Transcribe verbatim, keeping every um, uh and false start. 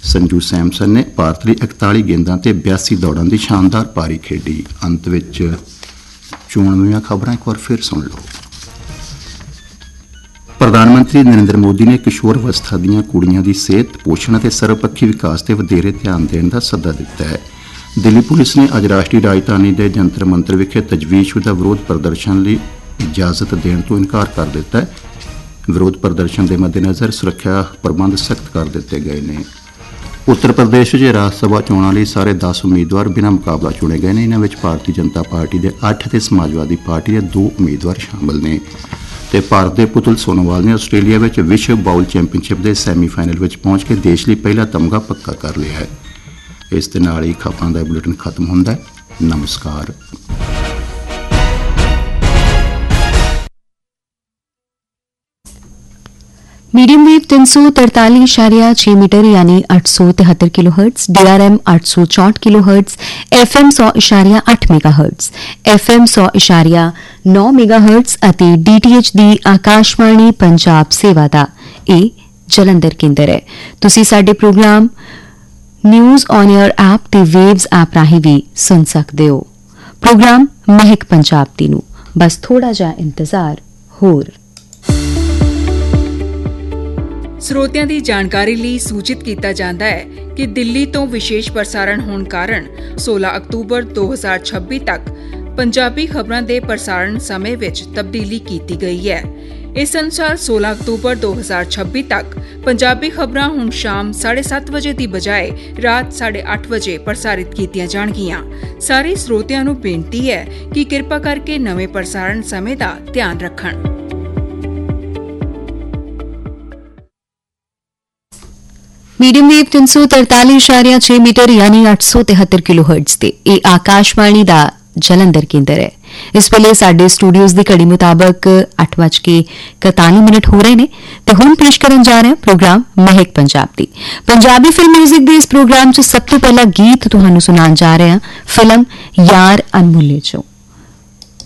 संजू सैमसन ने भारत ਲਈ इकताली गेंदां ते बयासी दौड़ां ਦੀ शानदार पारी खेडी। अंत विच चोणवीआं खबरां एक बार फिर सुन लो। प्रधानमंत्री नरेंद्र मोदी ने किशोर अवस्था दीआं कुड़ियां दी सेहत, पोषण ते सर्वपੱਖੀ विकास ते वधेरे ध्यान देण दा सੱਦਾ दित्ता है। दिल्ली पुलिस ने अज राष्ट्रीय राजधानी के जंतर मंतर विखे तजवीज़शुदा विरोध प्रदर्शन की इजाजत देने तो इनकार कर दिता है। विरोध प्रदर्शन के मद्देनज़र सुरक्षा प्रबंध सख्त कर दिते गए हैं। उत्तर प्रदेश में राज सभा चोणों लिए सारे दस उम्मीदवार बिना मुकाबला चुने गए हैं। इन्हां विच भारतीय जनता पार्टी के अठ ते समाजवादी पार्टी के दो उम्मीदवार शामिल ने। ते भारत के पुतुल सोनोवाल ने आस्ट्रेलिया में विश्व बाउल चैंपीयनशिप के सैमीफाइनल में पहुंच के देश लिए पहला तमगा पक्का कर लिया है। इस दे नाल ही खबरां दा बुलेटिन खत्म होंदा है। नमस्कार। मीडियम वेव तीन सौ तरतालीस इशारिया छह मीटर यानी अठ सौ तिहत्तर kilo hertz, D R M अठ सौ चौंठ किलो हर्ट्स, एफ एम सौ इशारिया अठ मेगा हर्ट्स, एफ एम सौ इशारिया नौ मेगा हर्ट्स ਅਤੇ डी टी एच ਦੀ ਆਕਾਸ਼ਵਾਣੀ ਪੰਜਾਬ ਸੇਵਾ ਦਾ ਇਹ ਜਲੰਧਰ ਕੇਂਦਰ ਹੈ। ਤੁਸੀਂ ਸਾਡੇ programme news on air app ਤੇ ਵੇਵਜ਼ ਐਪ ਰਾਹੀਂ ਵੀ ਸੁਣ ਸਕਦੇ ਹੋ। ਪ੍ਰੋਗਰਾਮ ਮਹਿਕ ਪੰਜਾਬ ਦੀ ਨੂੰ ਬਸ ਥੋੜਾ ਜਿਹਾ ਇੰਤਜ਼ਾਰ ਹੋਰ। ਸਰੋਤਿਆਂ ਦੀ ਜਾਣਕਾਰੀ ਲਈ ਸੂਚਿਤ ਕੀਤਾ ਜਾਂਦਾ ਹੈ ਕਿ ਦਿੱਲੀ ਤੋਂ ਵਿਸ਼ੇਸ਼ ਪ੍ਰਸਾਰਣ ਹੋਣ ਕਾਰਨ सोलह ਅਕਤੂਬਰ दो हज़ार छब्बीस ਤੱਕ ਪੰਜਾਬੀ ਖਬਰਾਂ ਦੇ ਪ੍ਰਸਾਰਣ ਸਮੇਂ ਵਿੱਚ ਤਬਦੀਲੀ ਕੀਤੀ ਗਈ ਹੈ। ਇਸ ਅਨੁਸਾਰ सोलह ਅਕਤੂਬਰ दो हज़ार छब्बीस ਤੱਕ ਪੰਜਾਬੀ ਖਬਰਾਂ ਹੁਣ ਸ਼ਾਮ साढ़े सात ਵਜੇ ਦੀ ਬਜਾਏ ਰਾਤ साढ़े आठ ਵਜੇ ਪ੍ਰਸਾਰਿਤ ਕੀਤੀਆਂ ਜਾਣਗੀਆਂ। ਸਾਰੇ ਸਰੋਤਿਆਂ ਨੂੰ ਬੇਨਤੀ ਹੈ ਕਿ ਕਿਰਪਾ ਕਰਕੇ ਨਵੇਂ ਪ੍ਰਸਾਰਣ ਸਮੇਂ ਦਾ ਧਿਆਨ ਰੱਖਣ। मीडियम वेव तीन सौ तरतालीस इशारिया छह मीटर यानी अठ सौ तिहत्तर किलो हर्ट्स ते ਇਹ ਆਕਾਸ਼ਵਾਣੀ ਦਾ ਜਲੰਧਰ ਕੇਂਦਰ ਹੈ। ਇਸ ਵੇਲੇ ਸਾਡੇ ਸਟੂਡੀਓਜ਼ ਦੀ ਘੜੀ ਮੁਤਾਬਕ ਅੱਠ ਵੱਜ ਕੇ ਇਕਤਾਲੀ ਮਿੰਟ ਹੋ ਰਹੇ ਨੇ ਤੇ ਹੁਣ ਪੇਸ਼ ਕਰਨ ਜਾ ਰਹੇ ਹਾਂ ਪ੍ਰੋਗਰਾਮ ਮਹਿਕ ਪੰਜਾਬ ਦੀ। ਪੰਜਾਬੀ ਫਿਲਮ ਮਿਊਜ਼ਿਕ ਦੇ ਇਸ ਪ੍ਰੋਗਰਾਮ 'ਚ ਸਭ ਤੋਂ ਪਹਿਲਾ ਗੀਤ ਤੁਹਾਨੂੰ ਸੁਣਾਉਣ ਜਾ ਰਹੇ ਹਾਂ ਫਿਲਮ ਯਾਰ ਅਨਮੁੱਲੇ 'ਚੋਂ।